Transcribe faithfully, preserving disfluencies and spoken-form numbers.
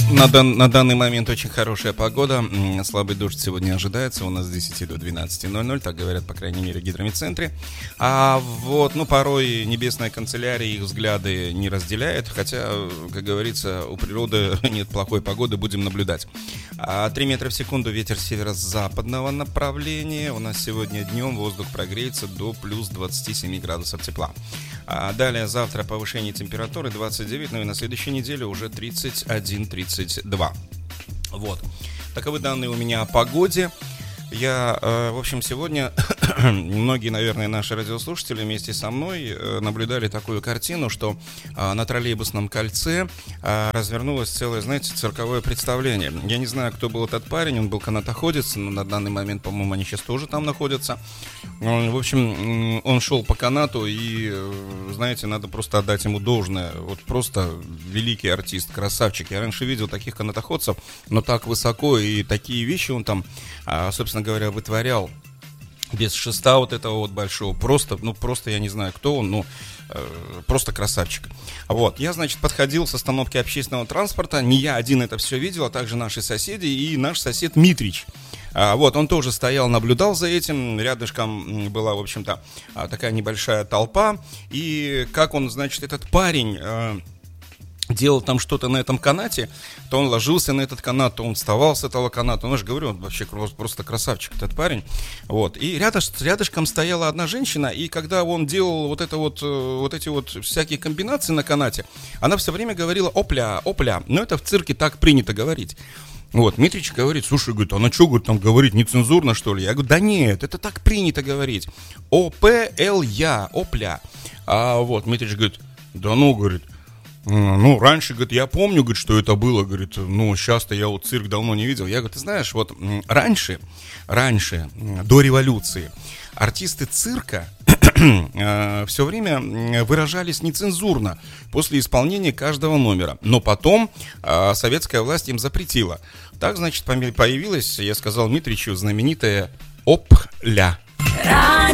На, дан, на данный момент очень хорошая погода. Слабый дождь сегодня ожидается. У нас с десяти до двенадцати ноль ноль, так говорят, по крайней мере, в гидрометцентре. А вот, ну, порой небесная канцелярия их взгляды не разделяет. Хотя, как говорится, у природы нет плохой погоды, будем наблюдать. А три метра в секунду, ветер северо-западного направления. У нас сегодня днем воздух прогреется до плюс двадцати семи градусов тепла. А далее завтра повышение температуры двадцать девять, ну и на следующей неделе уже тридцать один тридцать два. Вот. Таковы данные у меня о погоде. Я, э, в общем, сегодня многие, наверное, наши радиослушатели вместе со мной э, наблюдали такую картину, что э, на троллейбусном кольце э, развернулось целое, знаете, цирковое представление. Я не знаю, кто был этот парень, он был канатоходец, но на данный момент, по-моему, они сейчас тоже там находятся. Он, в общем, он шел по канату, и, э, знаете, надо просто отдать ему должное. Вот просто великий артист, красавчик. Я раньше видел таких канатоходцев, но так высоко, и такие вещи он там, э, собственно говоря, вытворял без шеста вот этого вот большого. Просто, ну, просто я не знаю, кто он, ну, э, просто красавчик. Вот, я, значит, подходил с остановки общественного транспорта, не я один это все видел, а также наши соседи и наш сосед Митрич. А, вот, он тоже стоял, наблюдал за этим, рядышком была, в общем-то, такая небольшая толпа, и как он, значит, этот парень... Э, делал там что-то на этом канате, то он ложился на этот канат, то он вставал с этого каната. Ну, я же говорю, он вообще просто красавчик, этот парень. Вот. И рядыш, рядышком стояла одна женщина, и когда он делал вот, это вот, вот эти вот всякие комбинации на канате, она все время говорила «опля, опля». Но это в цирке так принято говорить. Вот, Митрич говорит: слушай, говорит, она что, говорит, там говорит, нецензурно, что ли? Я говорю: да нет, это так принято говорить. О-П-Л-Я, опля. А вот, Митрич говорит: да ну, говорит, ну, раньше, говорит, я помню, говорит, что это было, говорит, ну, сейчас-то я вот цирк давно не видел. Я говорю: ты знаешь, вот раньше, раньше, до революции, артисты цирка все время выражались нецензурно после исполнения каждого номера. Но потом советская власть им запретила. Так, значит, появилась, я сказал Митричу, знаменитая «опля».